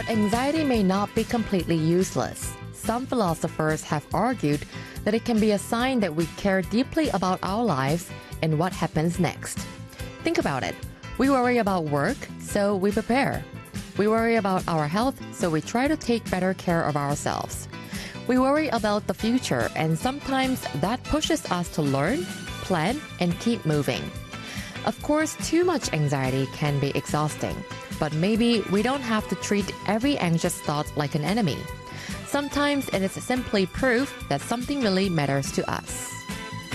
But anxiety may not be completely useless. Some philosophers have argued that it can be a sign that we care deeply about our lives and what happens next. Think about it. We worry about work, so we prepare. We worry about our health, so we try to take better care of ourselves. We worry about the future, and sometimes that pushes us to learn, plan, and keep moving. Of course, too much anxiety can be exhausting, but maybe we don't have to treat every anxious thought like an enemy. Sometimes it is simply proof that something really matters to us.